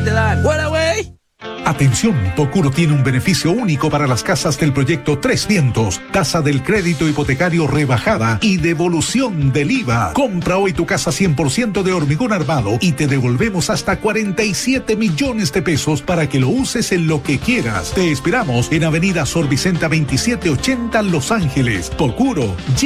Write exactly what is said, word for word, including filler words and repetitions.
te dan. ¡Fuera, güey! Atención, Procuro tiene un beneficio único para las casas del proyecto Tres Vientos. Tasa del crédito hipotecario rebajada y devolución del I V A. Compra hoy tu casa cien por ciento de hormigón armado y te devolvemos hasta cuarenta y siete millones de pesos para que lo uses en lo que quieras. Te esperamos en Avenida Sor Vicenta veintisiete ochenta, Los Ángeles. Procuro.